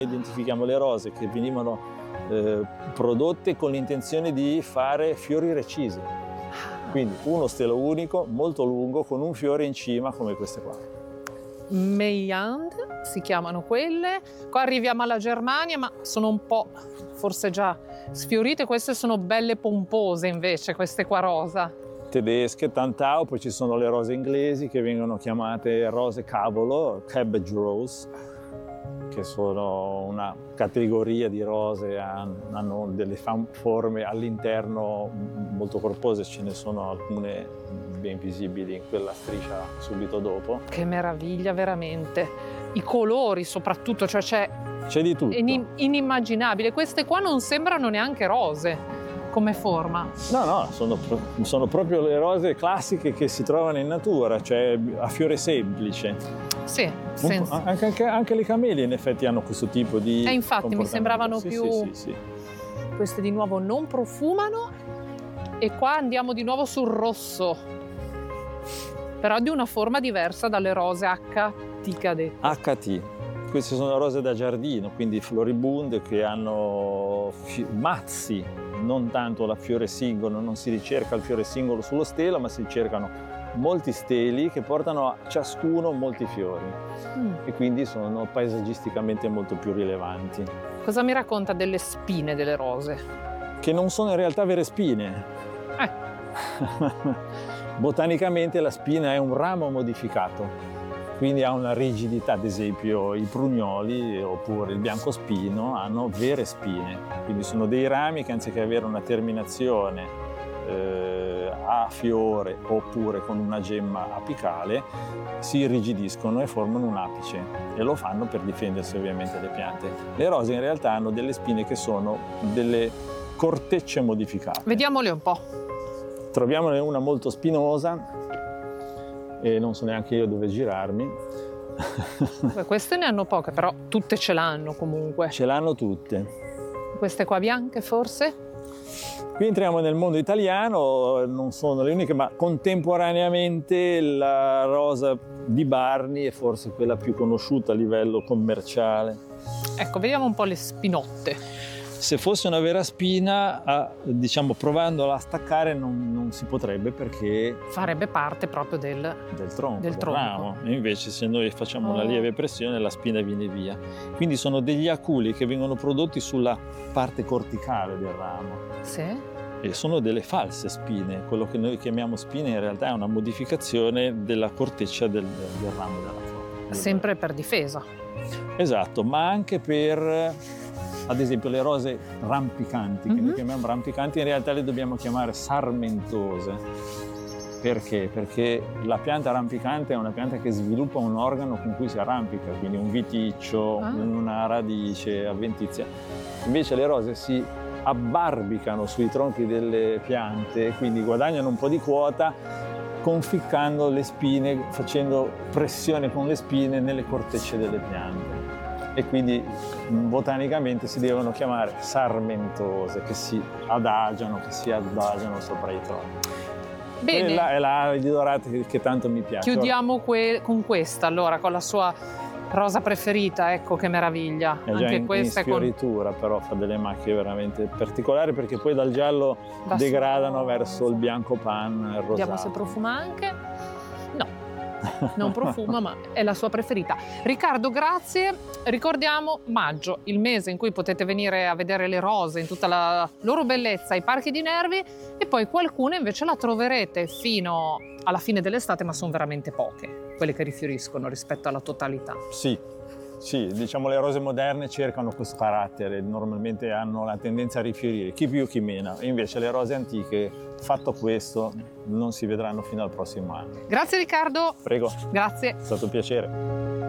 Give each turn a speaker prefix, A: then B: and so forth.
A: Identifichiamo le rose che venivano prodotte con l'intenzione di fare fiori recisi. Quindi uno stelo unico, molto lungo, con un fiore in cima come queste qua.
B: Meyand si chiamano quelle. Qua arriviamo alla Germania, ma sono un po' forse già sfiorite. Queste sono belle pompose invece, queste qua rosa.
A: Tedesche, Tantau, poi ci sono le rose inglesi che vengono chiamate rose cavolo, cabbage rose, che sono una categoria di rose, hanno delle forme all'interno molto corpose, ce ne sono alcune ben visibili in quella striscia subito dopo.
B: Che meraviglia veramente, i colori soprattutto, cioè
A: c'è di tutto.
B: È inimmaginabile, queste qua non sembrano neanche rose come forma.
A: No, sono proprio le rose classiche che si trovano in natura, cioè a fiore semplice.
B: Sì,
A: anche le camelie in effetti hanno questo tipo di
B: infatti mi sembravano più...
A: Sì.
B: Queste di nuovo non profumano e qua andiamo di nuovo sul rosso, però di una forma diversa dalle rose HT cadette.
A: HT. Queste sono rose da giardino, quindi floribunde che hanno mazzi, non tanto la fiore singolo, non si ricerca il fiore singolo sullo stelo, ma si cercano molti steli che portano a ciascuno molti fiori e quindi sono paesaggisticamente molto più rilevanti.
B: Cosa mi racconta delle spine delle rose?
A: Che non sono in realtà vere spine. Botanicamente la spina è un ramo modificato. Quindi ha una rigidità, ad esempio i prugnoli oppure il biancospino hanno vere spine, quindi sono dei rami che anziché avere una terminazione a fiore oppure con una gemma apicale si irrigidiscono e formano un apice e lo fanno per difendersi ovviamente le piante. Le rose in realtà hanno delle spine che sono delle cortecce modificate.
B: Vediamole un po'.
A: Troviamone una molto spinosa e non so neanche io dove girarmi.
B: Beh, queste ne hanno poche, però tutte ce l'hanno comunque.
A: Ce l'hanno tutte.
B: Queste qua bianche forse?
A: Qui entriamo nel mondo italiano, non sono le uniche, ma contemporaneamente la rosa di Barni è forse quella più conosciuta a livello commerciale.
B: Ecco, vediamo un po' le spinotte.
A: Se fosse una vera spina, diciamo, provandola a staccare non si potrebbe perché
B: farebbe parte proprio del
A: tronco, del ramo. E invece se noi facciamo una lieve pressione la spina viene via. Quindi sono degli aculi che vengono prodotti sulla parte corticale del ramo.
B: Sì.
A: E sono delle false spine. Quello che noi chiamiamo spine in realtà è una modificazione della corteccia del ramo della flora.
B: Sempre per difesa.
A: Esatto, ma anche per... Ad esempio le rose rampicanti, che noi chiamiamo rampicanti, in realtà le dobbiamo chiamare sarmentose. Perché? Perché la pianta rampicante è una pianta che sviluppa un organo con cui si arrampica, quindi un viticcio, una radice avventizia. Invece le rose si abbarbicano sui tronchi delle piante, quindi guadagnano un po' di quota conficcando le spine, facendo pressione con le spine nelle cortecce delle piante. E quindi botanicamente si devono chiamare sarmentose, che si adagiano sopra i tronchi.
B: Bene.
A: Quella è la dorata che tanto mi piace.
B: Chiudiamo con questa, allora, con la sua rosa preferita, ecco che meraviglia.
A: È già in sfioritura, però fa delle macchie veramente particolari perché poi dal giallo degradano verso il bianco pan e il rosato.
B: Vediamo se profuma anche. Non profuma, ma è la sua preferita. Riccardo, grazie. Ricordiamo maggio, il mese in cui potete venire a vedere le rose in tutta la loro bellezza ai Parchi di Nervi, e poi qualcuna invece la troverete fino alla fine dell'estate, ma sono veramente poche quelle che rifioriscono rispetto alla totalità.
A: Sì, diciamo le rose moderne cercano questo carattere, normalmente hanno la tendenza a rifiorire, chi più chi meno, e invece le rose antiche, fatto questo, non si vedranno fino al prossimo anno.
B: Grazie Riccardo.
A: Prego.
B: Grazie.
A: È stato un piacere.